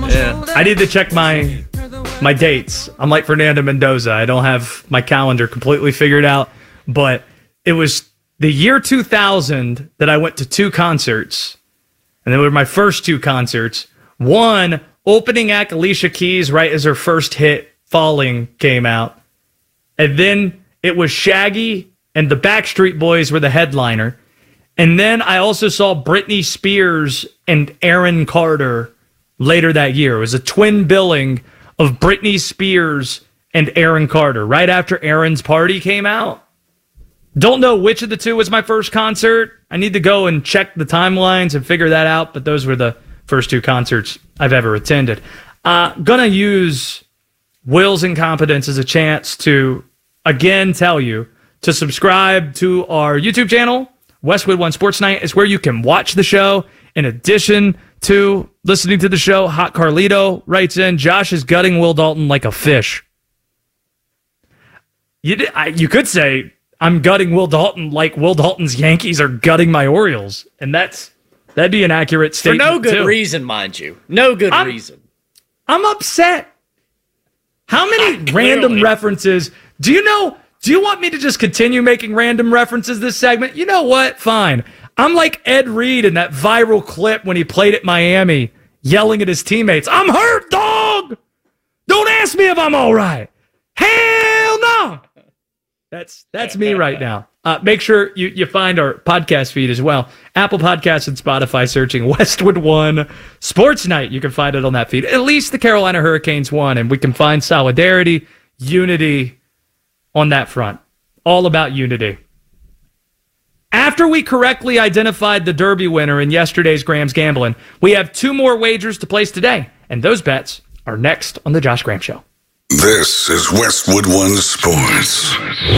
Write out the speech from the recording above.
Yeah. I need to check my dates. I'm like Fernando Mendoza. I don't have my calendar completely figured out, but it was the year 2000 that I went to 2 concerts, and they were my first 2 concerts. One, opening act Alicia Keys right as her first hit, Falling, came out. And then it was Shaggy and the Backstreet Boys were the headliner. And then I also saw Britney Spears and Aaron Carter later that year. It was a twin billing of Britney Spears and Aaron Carter right after Aaron's Party came out. Don't know which of the 2 was my first concert. I need to go and check the timelines and figure that out, but those were the first 2 concerts I've ever attended. Gonna use Will's incompetence as a chance to, again, tell you to subscribe to our YouTube channel. Westwood One Sports Night is where you can watch the show. In addition to listening to the show, Hot Carlito writes in, Josh is gutting Will Dalton like a fish. You could say, I'm gutting Will Dalton like Will Dalton's Yankees are gutting my Orioles. And that'd be an accurate statement, for no good too. reason, mind you. No good reason. I'm upset. How many random references? Do you want me to just continue making random references this segment? You know what? Fine. I'm like Ed Reed in that viral clip when he played at Miami, yelling at his teammates, I'm hurt, dog! Don't ask me if I'm all right. Hell no! That's me right now. Make sure you find our podcast feed as well. Apple Podcasts and Spotify, searching Westwood One Sports Night. You can find it on that feed. At least the Carolina Hurricanes won, and we can find solidarity, unity on that front. All about unity. After we correctly identified the Derby winner in yesterday's Graham's Gambling, we have 2 more wagers to place today, and those bets are next on the Josh Graham Show. This is Westwood One Sports.